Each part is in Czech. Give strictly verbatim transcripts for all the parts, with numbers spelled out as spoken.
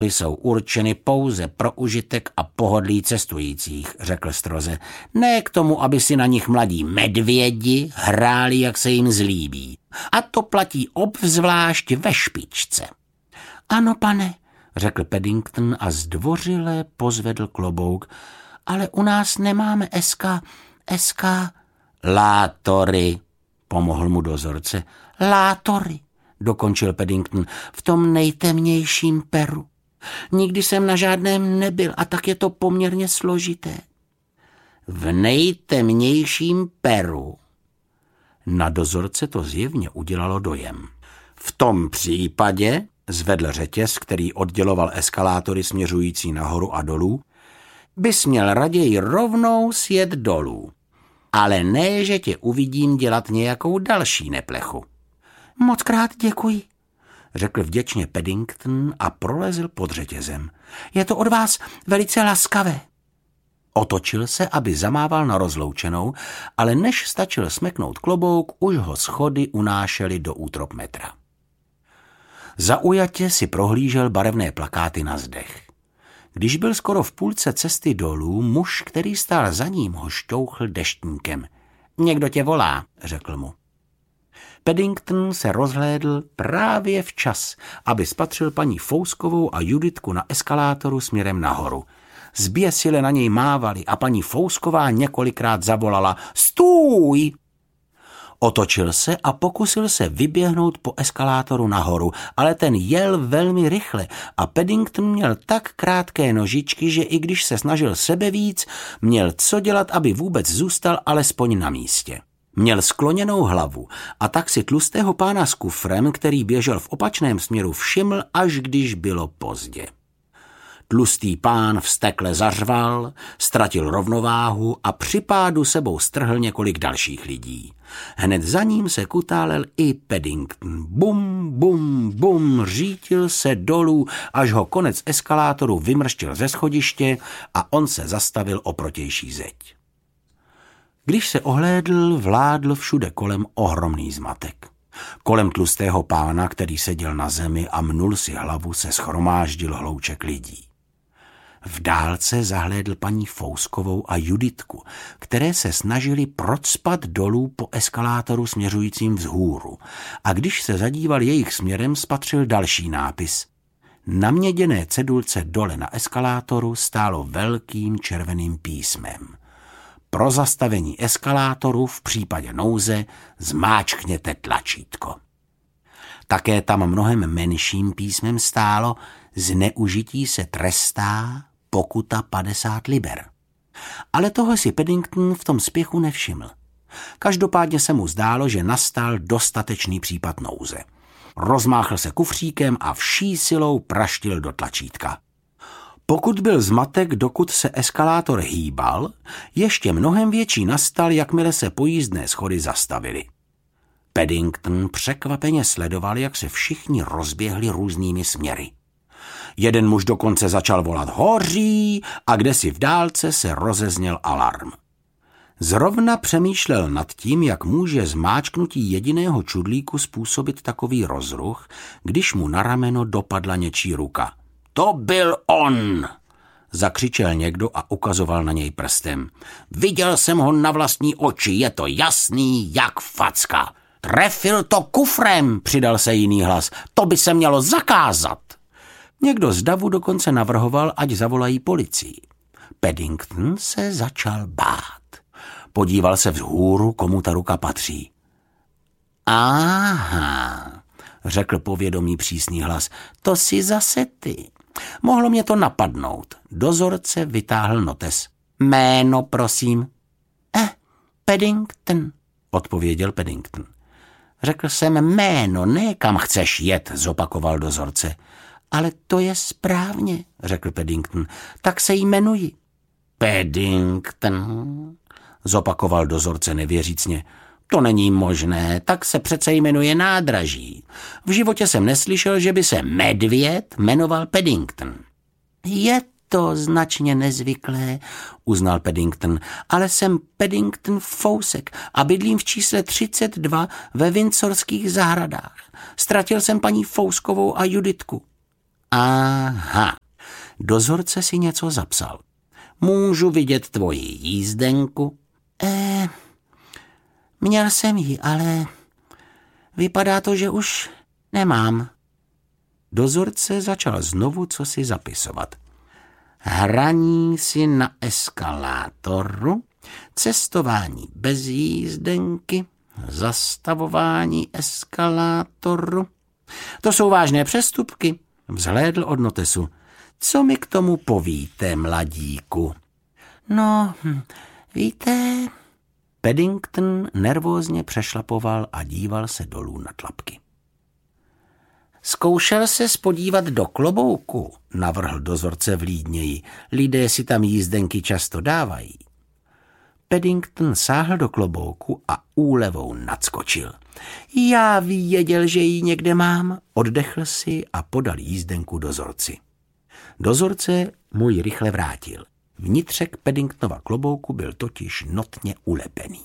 jsou určeny pouze pro užitek a pohodlí cestujících, řekl stroze. Ne k tomu, aby si na nich mladí medvědi hráli, jak se jim zlíbí. A to platí obzvlášť ve špičce. Ano, pane, řekl Paddington a zdvořile pozvedl klobouk. Ale u nás nemáme eska, eska... Látory, pomohl mu dozorce. Látory, dokončil Paddington, v tom nejtemnějším Peru. Nikdy jsem na žádném nebyl a tak je to poměrně složité. V nejtemnějším Peru. Na dozorce to zjevně udělalo dojem. V tom případě, zvedl řetěz, který odděloval eskalátory směřující nahoru a dolů, bys měl raději rovnou sjet dolů. Ale ne, že tě uvidím dělat nějakou další neplechu. Mockrát děkuji, řekl vděčně Paddington a prolezl pod řetězem. Je to od vás velice laskavé. Otočil se, aby zamával na rozloučenou, ale než stačil smeknout klobouk, už ho schody unášely do útrop metra. Zaujatě si prohlížel barevné plakáty na zdech. Když byl skoro v půlce cesty dolů, muž, který stál za ním, ho šťouchl deštníkem. Někdo tě volá, řekl mu. Paddington se rozhlédl právě včas, aby spatřil paní Fouskovou a Juditku na eskalátoru směrem nahoru. Zběsile na něj mávali a paní Fousková několikrát zavolala Stůj! Otočil se a pokusil se vyběhnout po eskalátoru nahoru, ale ten jel velmi rychle a Paddington měl tak krátké nožičky, že i když se snažil sebevíc, měl co dělat, aby vůbec zůstal alespoň na místě. Měl skloněnou hlavu a tak si tlustého pána s kufrem, který běžel v opačném směru, všiml, až když bylo pozdě. Tlustý pán vztekle zařval, ztratil rovnováhu a při pádu sebou strhl několik dalších lidí. Hned za ním se kutálel i Paddington. Bum, bum, bum, řítil se dolů, až ho konec eskalátoru vymrštil ze schodiště a on se zastavil o protější zeď. Když se ohlédl, vládl všude kolem ohromný zmatek. Kolem tlustého pána, který seděl na zemi a mnul si hlavu, se shromáždil hlouček lidí. V dálce zahlédl paní Fouskovou a Juditku, které se snažili procpat dolů po eskalátoru směřujícím vzhůru, a když se zadíval jejich směrem, spatřil další nápis. Na měděné cedulce dole na eskalátoru stálo velkým červeným písmem. Pro zastavení eskalátoru v případě nouze zmáčkněte tlačítko. Také tam mnohem menším písmem stálo zneužití se trestá, pokuta padesát liber. Ale toho si Paddington v tom spěchu nevšiml. Každopádně se mu zdálo, že nastal dostatečný případ nouze. Rozmáchl se kufříkem a vší silou praštil do tlačítka. Pokud byl zmatek, dokud se eskalátor hýbal, ještě mnohem větší nastal, jakmile se pojízdné schody zastavily. Paddington překvapeně sledoval, jak se všichni rozběhli různými směry. Jeden muž dokonce začal volat hoří a kdesi v dálce se rozezněl alarm. Zrovna přemýšlel nad tím, jak může zmáčknutí jediného čudlíku způsobit takový rozruch, když mu na rameno dopadla něčí ruka. To byl on! Zakřičel někdo a ukazoval na něj prstem. Viděl jsem ho na vlastní oči, je to jasný jak facka. Trefil to kufrem, přidal se jiný hlas. To by se mělo zakázat. Někdo z davu dokonce navrhoval, ať zavolají policii. Paddington se začal bát. Podíval se vzhůru, komu ta ruka patří. Aha, řekl povědomý přísný hlas, to si zase ty. Mohlo mě to napadnout. Dozorce vytáhl notes. Jméno, prosím. Eh, Paddington, odpověděl Paddington. Řekl jsem jméno, ne kam chceš jet, zopakoval dozorce. Ale to je správně, řekl Paddington. Tak se jmenuji. Paddington, zopakoval dozorce nevěřícně. To není možné, tak se přece jmenuje nádraží. V životě jsem neslyšel, že by se medvěd jmenoval Paddington. Je to značně nezvyklé, uznal Paddington, ale jsem Paddington Fousek a bydlím v čísle třicet dva ve Windsorských zahradách. Ztratil jsem paní Fouskovou a Juditku. Aha, dozorce si něco zapsal. Můžu vidět tvoji jízdenku? Eh, měl jsem ji, ale vypadá to, že už nemám. Dozorce začal znovu cosi zapisovat. Hraní si na eskalátoru, cestování bez jízdenky, zastavování eskalátoru. To jsou vážné přestupky, vzhlédl od notesu. Co mi k tomu povíte, mladíku? No, víte... Paddington nervózně přešlapoval a díval se dolů na tlapky. Zkoušel se spodívat do klobouku, navrhl dozorce vlídněji. Lidé si tam jízdenky často dávají. Paddington sáhl do klobouku a úlevou nadskočil. Já věděl, že ji někde mám, oddechl si a podal jízdenku dozorci. Dozorce mu ji rychle vrátil. Vnitřek Paddingtonova klobouku byl totiž notně ulepený.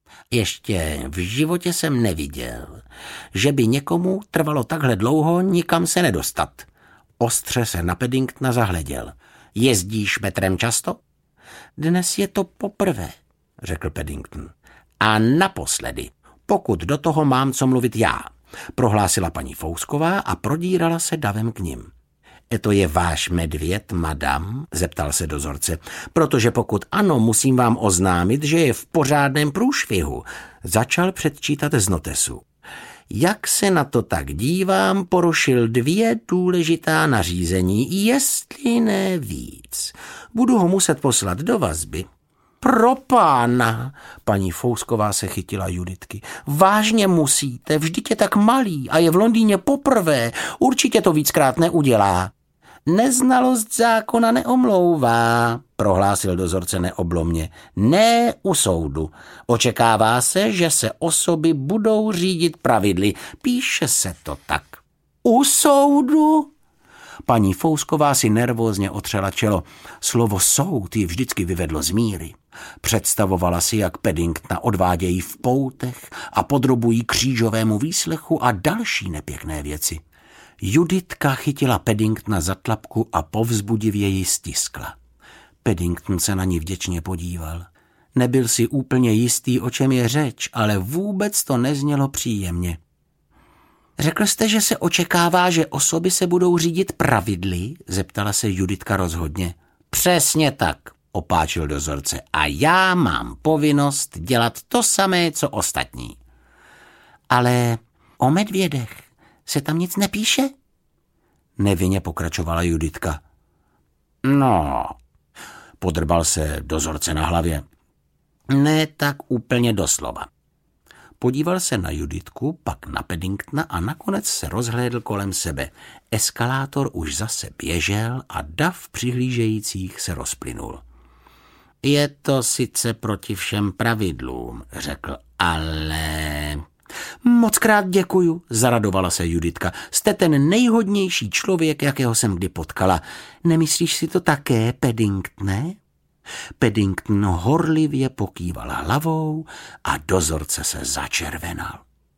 Ještě v životě jsem neviděl, že by někomu trvalo takhle dlouho nikam se nedostat. Ostře se na Paddingtona zahleděl. Jezdíš metrem často? Dnes je to poprvé, řekl Paddington. A naposledy, pokud do toho mám co mluvit já, prohlásila paní Fousková a prodírala se davem k nim. E to je váš medvěd, madam? Zeptal se dozorce. Protože pokud ano, musím vám oznámit, že je v pořádném průšvihu. Začal předčítat z notesu. Jak se na to tak dívám, porušil dvě důležitá nařízení, jestli ne víc. Budu ho muset poslat do vazby. Pro pána, paní Fousková se chytila Juditky. Vážně musíte, vždyť je tak malý a je v Londýně poprvé, určitě to víckrát neudělá. Neznalost zákona neomlouvá, prohlásil dozorce neoblomně. Ne u soudu. Očekává se, že se osoby budou řídit pravidly. Píše se to tak. U soudu? Paní Fousková si nervózně otřela čelo. Slovo soud ji vždycky vyvedlo z míry. Představovala si, jak Paddingtona odvádějí v poutech a podrobují křížovému výslechu a další nepěkné věci. Juditka chytila Paddingtona za tlapku a povzbudivě ji stiskla. Paddington se na ní vděčně podíval. Nebyl si úplně jistý, o čem je řeč, ale vůbec to neznělo příjemně. Řekl jste, že se očekává, že osoby se budou řídit pravidly? Zeptala se Juditka rozhodně. Přesně tak, opáčil dozorce. A já mám povinnost dělat to samé, co ostatní. Ale o medvědech se tam nic nepíše? Nevinně pokračovala Juditka. No, podrbal se dozorce na hlavě. Ne tak úplně doslova. Podíval se na Juditku, pak na Paddingtona a nakonec se rozhlédl kolem sebe. Eskalátor už zase běžel a dav přihlížejících se rozplynul. Je to sice proti všem pravidlům, řekl, ale... Mockrát děkuju, zaradovala se Juditka. Jste ten nejhodnější člověk, jakého jsem kdy potkala. Nemyslíš si to také, Paddingtone? Paddington horlivě pokýval hlavou a dozorce se začervenal.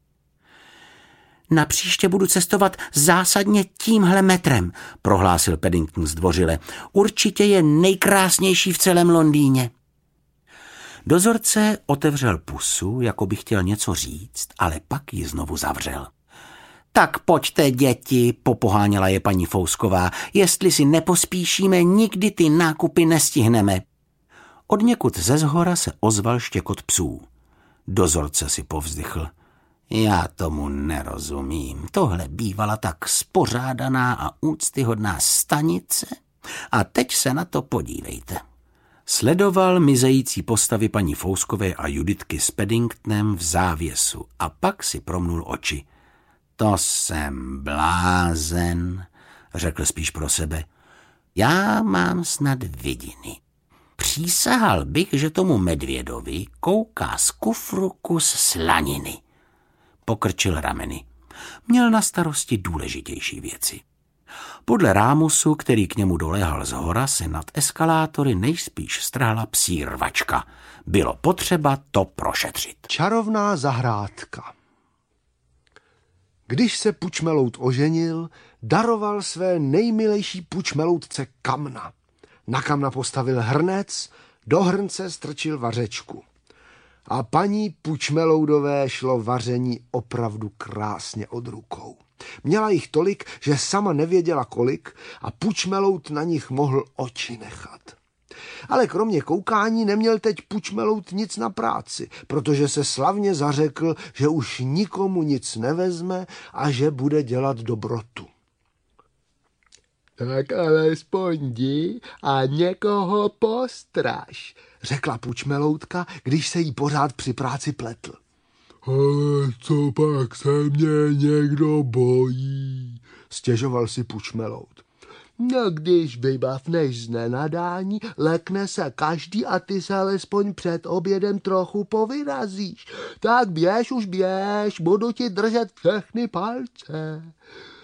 Napříště budu cestovat zásadně tímhle metrem, prohlásil Paddington zdvořile. Určitě je nejkrásnější v celém Londýně. Dozorce otevřel pusu, jako by chtěl něco říct, ale pak ji znovu zavřel. Tak pojďte, děti, popoháněla je paní Fousková. Jestli si nepospíšíme, nikdy ty nákupy nestihneme. Odněkud ze zhora se ozval štěkot psů. Dozorce si povzdychl. Já tomu nerozumím. Tohle bývala tak spořádaná a úctyhodná stanice. A teď se na to podívejte. Sledoval mizející postavy paní Fouskové a Juditky s Paddingtonem v závěsu a pak si promnul oči. To jsem blázen, řekl spíš pro sebe. Já mám snad vidiny. Přísahal bych, že tomu medvědovi kouká z kufru kus slaniny. Pokrčil rameny. Měl na starosti důležitější věci. Podle rámusu, který k němu doléhal z hora, se nad eskalátory nejspíš strhla psí rvačka. Bylo potřeba to prošetřit. Čarovná zahrádka. Když se Pučmelout oženil, daroval své nejmilejší pučmeloutce kamna. Na kamna postavil hrnec, do hrnce strčil vařečku. A paní Pučmeloudové šlo vaření opravdu krásně od rukou. Měla jich tolik, že sama nevěděla kolik a Pučmelout na nich mohl oči nechat. Ale kromě koukání neměl teď Pučmelout nic na práci, protože se slavně zařekl, že už nikomu nic nevezme a že bude dělat dobrotu. Tak alespoň jdi a někoho postraž, řekla Pučmeloutka, když se jí pořád při práci pletl. Ale co pak se mě někdo bojí, stěžoval si Pučmelout. No když vybavneš z nenadání, lekne se každý a ty se alespoň před obědem trochu povyrazíš. Tak běž už běž, budu ti držet všechny palce.